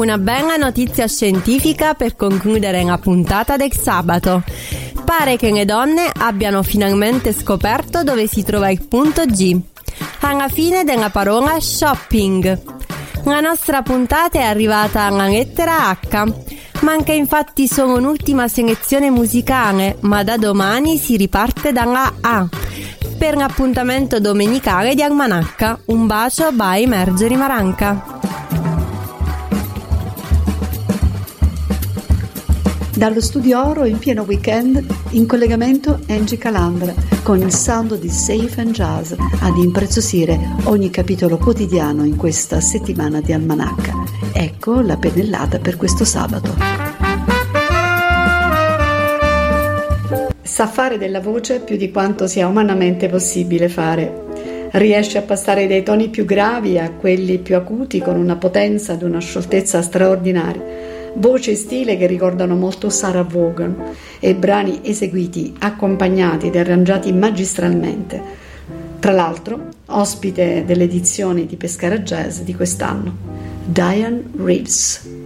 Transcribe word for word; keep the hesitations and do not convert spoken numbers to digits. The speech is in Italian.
una bella notizia scientifica per concludere la puntata del sabato. Pare che le donne abbiano finalmente scoperto dove si trova il punto G, alla fine della parola shopping. La nostra puntata è arrivata alla lettera H. Manca infatti solo un'ultima selezione musicale, ma da domani si riparte dalla A. Per l'appuntamento domenicale di Almanacca, un bacio by Marjorie Maranca. Dallo Studio Oro in pieno weekend, in collegamento Angie Calandra, con il sound di Safe and Jazz ad impreziosire ogni capitolo quotidiano in questa settimana di Almanacca. Ecco la pennellata per questo sabato. Sa fare della voce più di quanto sia umanamente possibile fare. Riesce a passare dai toni più gravi a quelli più acuti con una potenza ed una scioltezza straordinarie. Voce e stile che ricordano molto Sarah Vaughan e brani eseguiti, accompagnati ed arrangiati magistralmente. Tra l'altro, ospite delle edizioni di Pescara Jazz di quest'anno, Diane Reeves.